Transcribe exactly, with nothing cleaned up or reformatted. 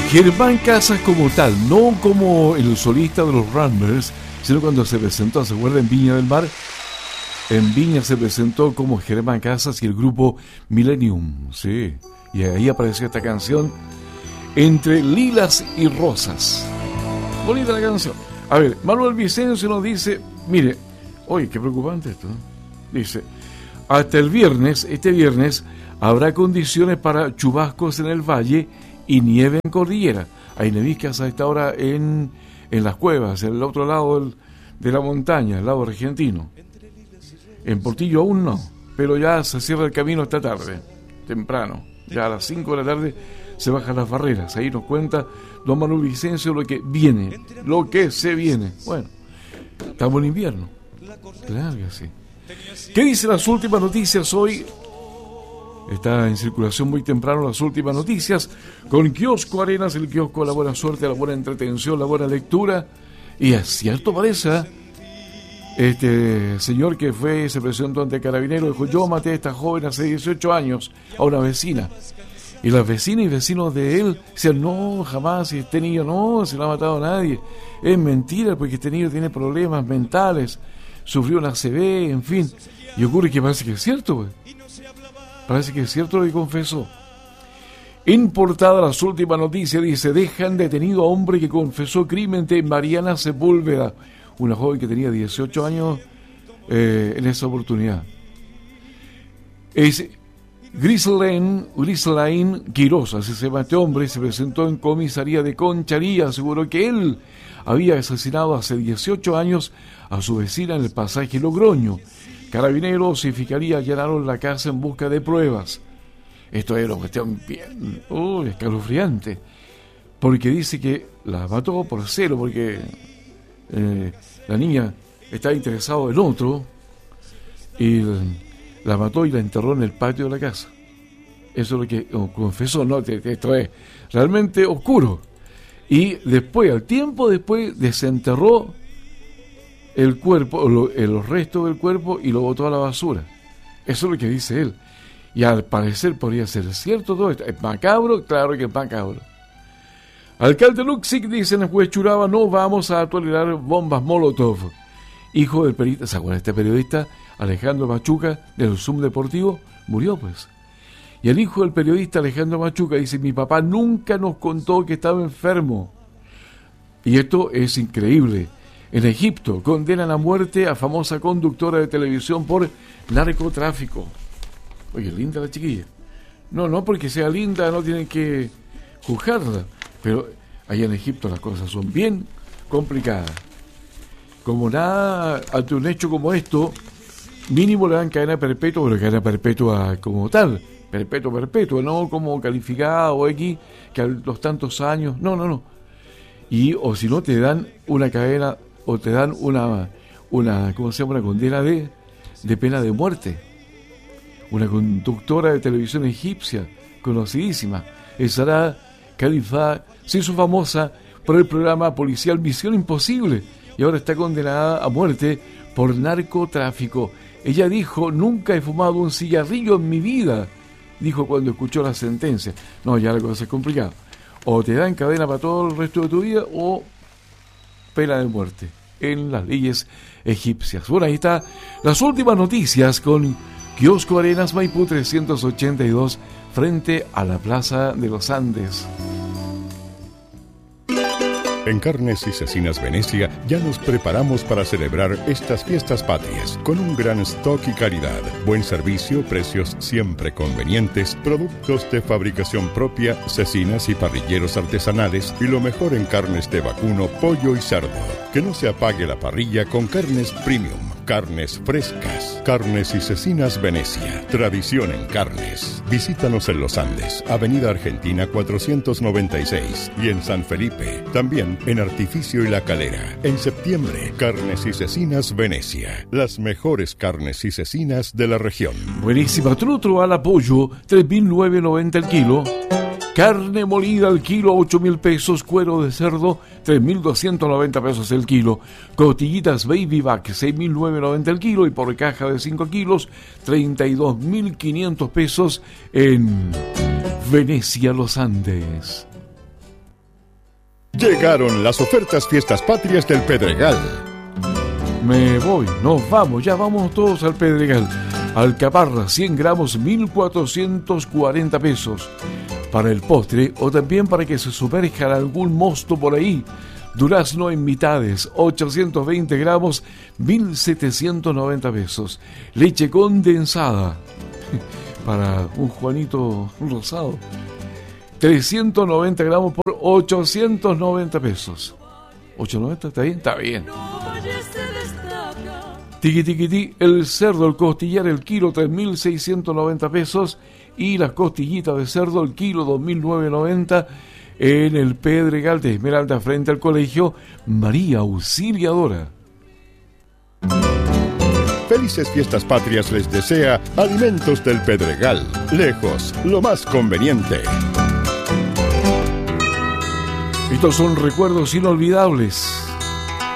Germán Casas como tal, no como el solista de los Runners, sino cuando se presentó, ¿se acuerda? En Viña del Mar. En Viña se presentó como Germán Casas y el grupo Millennium, sí. Y ahí apareció esta canción, Entre Lilas y Rosas. Bonita la canción. A ver, Manuel Vicencio nos dice, mire, oye, qué preocupante esto, ¿no? Dice, hasta el viernes, este viernes, habrá condiciones para chubascos en el valle y nieve en cordillera. Hay neviscas a esta hora en, en las cuevas, en el otro lado del, de la montaña, el lado argentino. En Portillo aún no, pero ya se cierra el camino esta tarde, temprano. Ya a las cinco de la tarde se bajan las barreras. Ahí nos cuenta don Manuel Vicencio lo que viene, lo que se viene. Bueno, estamos en invierno. Claro que sí. ¿Qué dicen las últimas noticias hoy? Está en circulación muy temprano las últimas noticias con Kiosco Arenas, el kiosco de la buena suerte, la buena entretención, la buena lectura. Y es cierto, parece, este señor que fue, se presentó ante Carabineros, dijo, yo maté a esta joven hace dieciocho años, a una vecina. Y las vecinas y vecinos de él decían, no, jamás, si este niño no, se lo ha matado a nadie. Es mentira, porque este niño tiene problemas mentales, sufrió una A C V, en fin. Y ocurre que parece que es cierto, pues. Parece que es cierto lo que confesó. En portada las últimas noticias dice, dejan detenido a hombre que confesó crimen de Mariana Sepúlveda, una joven que tenía dieciocho años eh, en esa oportunidad. Es Griselaine, Griselaine Quiroz, así se llama este hombre, se presentó en comisaría de Conchalí, aseguró que él había asesinado hace dieciocho años a su vecina en el pasaje Logroño. Carabineros y Fiscalía allanaron la casa en busca de pruebas. Esto es una cuestión bien oh, escalofriante, porque dice que la mató por celo, porque eh, la niña estaba interesada en otro, y la mató y la enterró en el patio de la casa. Eso es lo que oh, confesó, ¿no? Esto es realmente oscuro. Y después, al tiempo después, desenterró el cuerpo, lo, los restos del cuerpo y lo botó a la basura. Eso es lo que dice él. Y al parecer podría ser cierto todo esto. ¿Es macabro? Claro que es macabro. Alcalde Luxic dice en el juez Churaba, no vamos a tolerar bombas Molotov. Hijo del periodista, ¿se acuerdan? Este periodista, Alejandro Machuca, del Zoom Deportivo, murió pues. Y el hijo del periodista Alejandro Machuca dice, mi papá nunca nos contó que estaba enfermo. Y esto es increíble. En Egipto condenan a muerte a famosa conductora de televisión por narcotráfico. Oye, linda la chiquilla. No, no porque sea linda, no tienen que juzgarla. Pero allá en Egipto las cosas son bien complicadas. Como nada, ante un hecho como esto, mínimo le dan cadena perpetua, pero cadena perpetua como tal. Perpetua, perpetua, no como calificada o X, que a los tantos años. No, no, no. Y o si no, te dan una cadena, o te dan una, una ¿cómo se llama? Una condena de, de pena de muerte. Una conductora de televisión egipcia, conocidísima, Sara Khalifa, se hizo famosa por el programa policial Misión Imposible y ahora está condenada a muerte por narcotráfico. Ella dijo, nunca he fumado un cigarrillo en mi vida, dijo cuando escuchó la sentencia. No, ya la cosa es complicada. O te dan cadena para todo el resto de tu vida o pena de muerte en las leyes egipcias. Bueno, ahí está las últimas noticias con Kiosco Arenas Maipú trescientos ochenta y dos frente a la Plaza de los Andes. En Carnes y Cecinas Venecia ya nos preparamos para celebrar estas fiestas patrias con un gran stock y calidad, buen servicio, precios siempre convenientes, productos de fabricación propia, cecinas y parrilleros artesanales y lo mejor en carnes de vacuno, pollo y cerdo. Que no se apague la parrilla con carnes premium, carnes frescas. Carnes y Cecinas Venecia, tradición en carnes. Visítanos en Los Andes, Avenida Argentina cuatrocientos noventa y seis y en San Felipe, también en Artificio y La Calera. En septiembre, Carnes y Cecinas Venecia, las mejores carnes y cecinas de la región. Buenísima. Trutro al apoyo, tres mil novecientos noventa el kilo. Carne molida al kilo, ocho mil pesos. Cuero de cerdo, tres mil doscientos noventa pesos el kilo. Costillitas Baby Back, seis mil novecientos noventa el kilo. Y por caja de cinco kilos, treinta y dos mil quinientos pesos en Venecia, Los Andes. Llegaron las ofertas Fiestas Patrias del Pedregal. Me voy, nos vamos, ya vamos todos al Pedregal. Alcaparra, cien gramos, mil cuatrocientos cuarenta pesos. Para el postre o también para que se sumerja algún mosto por ahí. Durazno en mitades, ochocientos veinte gramos, mil setecientos noventa pesos. Leche condensada, para un Juanito rosado, trescientos noventa gramos por ochocientos noventa pesos. ¿ochocientos noventa? ¿Está bien? Está bien. Tiqui tiqui ti, el cerdo, el costillar, el kilo, tres mil seiscientos noventa pesos. Y las costillitas de cerdo, el kilo, dos mil novecientos noventa en el Pedregal de Esmeralda, frente al colegio María Auxiliadora. Felices Fiestas Patrias les desea Alimentos del Pedregal. Lejos, lo más conveniente. Estos son recuerdos inolvidables